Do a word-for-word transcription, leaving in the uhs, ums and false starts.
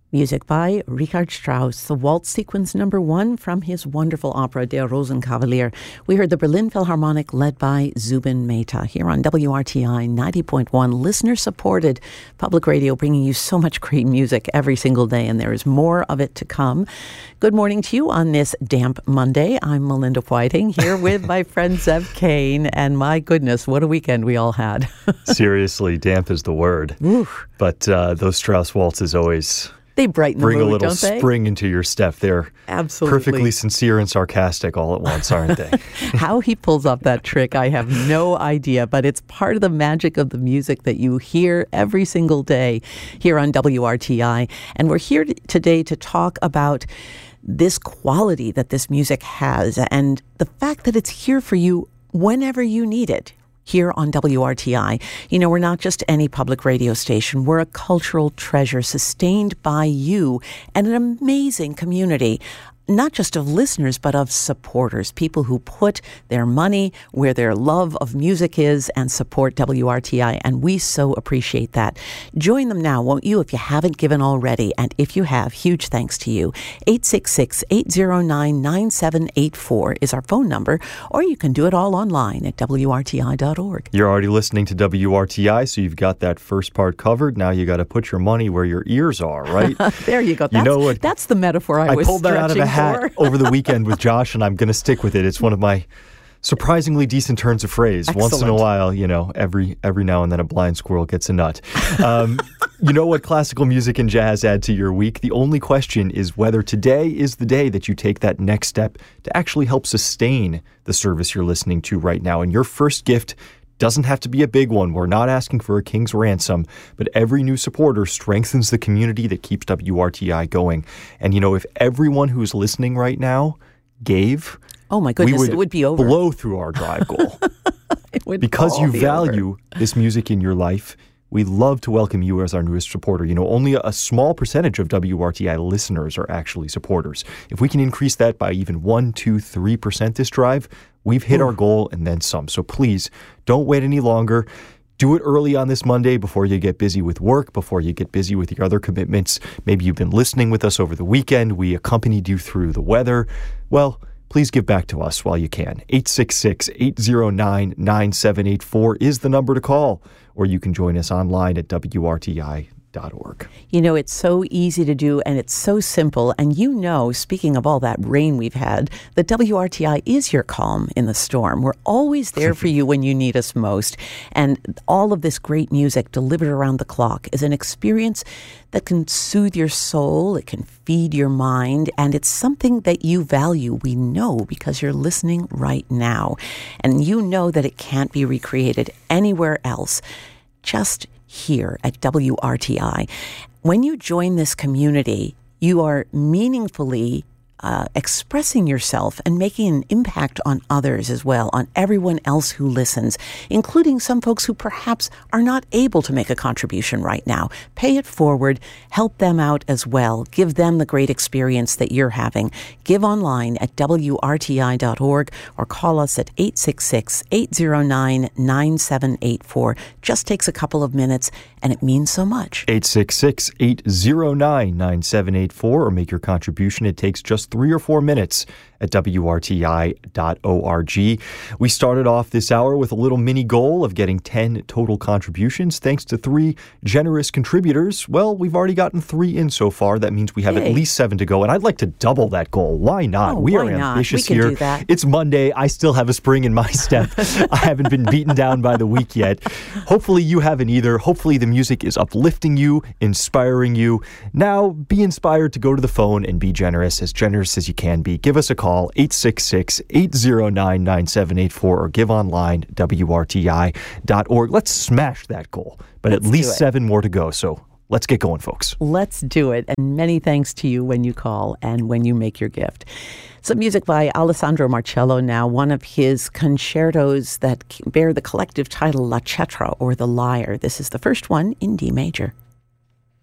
Music by Richard Strauss, the waltz sequence number one from his wonderful opera Der Rosenkavalier. We heard the Berlin Philharmonic led by Zubin Mehta here on W R T I ninety point one, listener-supported public radio, bringing you so much great music every single day, and there is more of it to come. Good morning to you on this damp Monday. I'm Melinda Whiting here with my friend Zev Kane, and my goodness, what a weekend we all had. Seriously, damp is the word. Oof. But uh, those Strauss waltzes always... They brighten bring the mood, a little don't they? spring into your step. They're Absolutely perfectly sincere and sarcastic all at once, aren't they? How he pulls off that trick, I have no idea, but it's part of the magic of the music that you hear every single day here on W R T I. And we're here t- today to talk about this quality that this music has and the fact that it's here for you whenever you need it. Here on W R T I. You know, we're not just any public radio station. We're a cultural treasure sustained by you and an amazing community, not just of listeners, but of supporters, people who put their money where their love of music is and support W R T I, and we so appreciate that. Join them now, won't you, if you haven't given already, and if you have, huge thanks to you. eight six six, eight zero nine, nine seven eight four is our phone number, or you can do it all online at W R T I dot org. You're already listening to W R T I, so you've got that first part covered. Now you got to put your money where your ears are, right? There you go. That's, you know what? That's the metaphor I, I was pulled that out of a hat over the weekend with Josh, and I'm going to stick with it. It's one of my surprisingly decent turns of phrase. Excellent. Once in a while, you know, every every now and then a blind squirrel gets a nut. Um, you know what classical music and jazz add to your week? The only question is whether today is the day that you take that next step to actually help sustain the service you're listening to right now. And your first gift doesn't have to be a big one. We're not asking for a king's ransom, but every new supporter strengthens the community that keeps W R T I going. And, you know, if everyone who's listening right now gave, oh my goodness, we would it would be over. blow through our drive goal. It would because all you be value over. this music in your life. We'd love to welcome you as our newest supporter. You know, only a, a small percentage of W R T I listeners are actually supporters. If we can increase that by even one, two, three percent this drive, we've hit Ooh. our goal and then some. So please, don't wait any longer. Do it early on this Monday before you get busy with work, before you get busy with your other commitments. Maybe you've been listening with us over the weekend. We accompanied you through the weather. Well, please give back to us while you can. eight six six, eight zero nine, nine seven eight four is the number to call, or you can join us online at W R T I dot org. You know, it's so easy to do and it's so simple. And you know, speaking of all that rain we've had, that W R T I is your calm in the storm. We're always there for you when you need us most. And all of this great music delivered around the clock is an experience that can soothe your soul, it can feed your mind, and it's something that you value. We know because you're listening right now. And you know that it can't be recreated anywhere else. Just here at W R T I. When you join this community, you are meaningfully uh, expressing yourself and making an impact on others as well, on everyone else who listens, including some folks who perhaps are not able to make a contribution right now. Pay it forward, help them out as well, give them the great experience that you're having. Give online at W R T I dot org or call us at eight six six, eight zero nine, nine seven eight four. Just takes a couple of minutes and it means so much. eight six six, eight zero nine, nine seven eight four or make your contribution. It takes just three or four minutes at W R T I dot org. We started off this hour with a little mini goal of getting ten total contributions. Thanks to three generous contributors, well, we've already gotten three in so far. That means we have Yay. at least seven to go, and I'd like to double that goal. Why not? Oh, we why are not? ambitious we can here. Do that. It's Monday. I still have a spring in my step. I haven't been beaten down by the week yet. Hopefully you haven't either. Hopefully the music is uplifting you, inspiring you. Now be inspired to go to the phone and be generous, as generous as you can be. Give us a call, eight six six, eight zero nine, nine seven eight four, or give online, W R T I dot org. Let's smash that goal, but Let's at least seven more to go, so let's get going, folks. Let's do it, and many thanks to you when you call and when you make your gift. Some music by Alessandro Marcello now, one of his concertos that bear the collective title La Cetra, or The Lyre. This is the first one in D major.